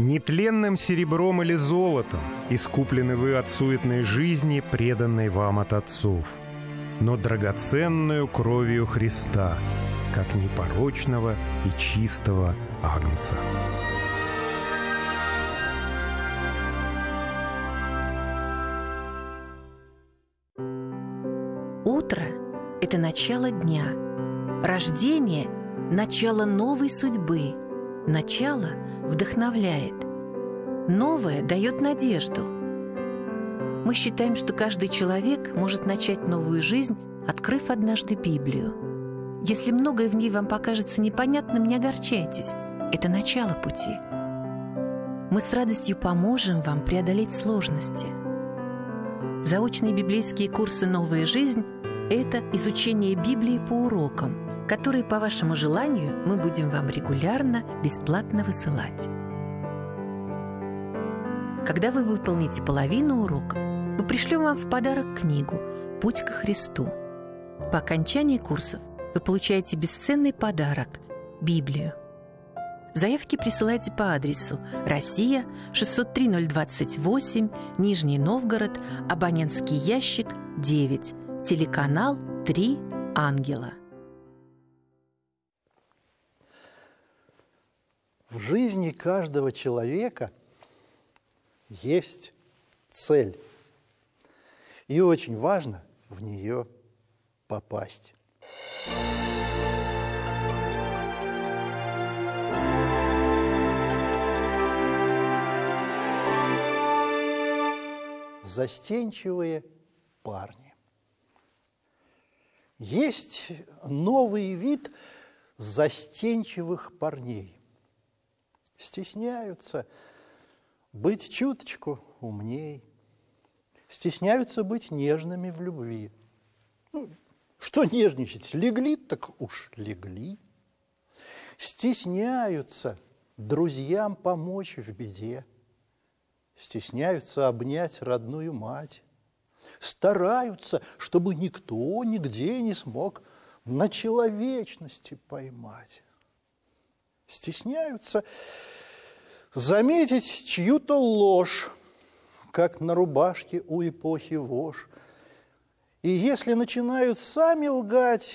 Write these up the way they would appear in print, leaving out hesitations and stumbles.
Нетленным серебром или золотом искуплены вы от суетной жизни, преданной вам от отцов, но драгоценную кровью Христа, как непорочного и чистого агнца. Утро – это начало дня. Рождение – начало новой судьбы. Начало вдохновляет. Новое дает надежду. Мы считаем, что каждый человек может начать новую жизнь, открыв однажды Библию. Если многое в ней вам покажется непонятным, не огорчайтесь. Это начало пути. Мы с радостью поможем вам преодолеть сложности. Заочные библейские курсы «Новая жизнь» – это изучение Библии по урокам, которые, по вашему желанию, мы будем вам регулярно, бесплатно высылать. Когда вы выполните половину уроков, мы пришлем вам в подарок книгу «Путь ко Христу». По окончании курсов вы получаете бесценный подарок – Библию. Заявки присылайте по адресу: Россия, 603-028, Нижний Новгород, абонентский ящик 9, телеканал 3 Ангела. В жизни каждого человека есть цель, и очень важно в нее попасть. Застенчивые парни. Есть новый вид застенчивых парней. Стесняются быть чуточку умней, стесняются быть нежными в любви. Что нежничать? Легли, так уж легли. Стесняются друзьям помочь в беде. Стесняются обнять родную мать. Стараются, чтобы никто нигде не смог на человечности поймать. Стесняются заметить чью-то ложь, как на рубашке у эпохи вож. И если начинают сами лгать,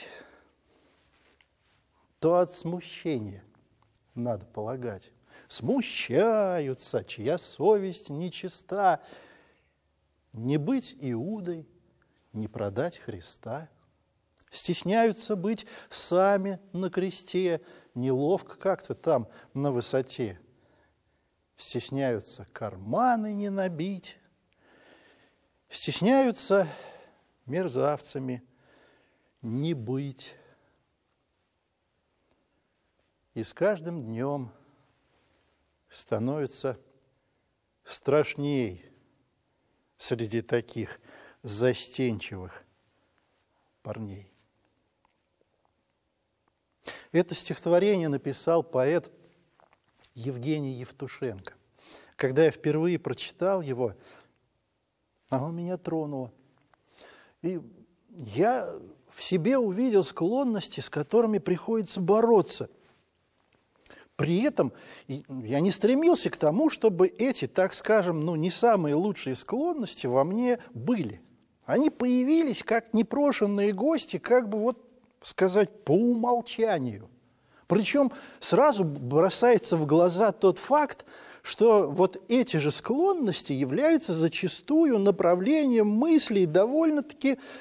то от смущения, надо полагать. Смущаются, чья совесть нечиста. Не быть Иудой, не продать Христа. Стесняются быть сами на кресте, неловко как-то там на высоте. Стесняются карманы не набить. Стесняются мерзавцами не быть. И с каждым днем становится страшней среди таких застенчивых парней. Это стихотворение написал поэт Евгений Евтушенко. Когда я впервые прочитал его, оно меня тронуло. И я в себе увидел склонности, с которыми приходится бороться. При этом я не стремился к тому, чтобы эти, так скажем, не самые лучшие склонности во мне были. Они появились как непрошенные гости, как бы сказать, по умолчанию. Причем сразу бросается в глаза тот факт, что эти же склонности являются зачастую направлением мыслей довольно-таки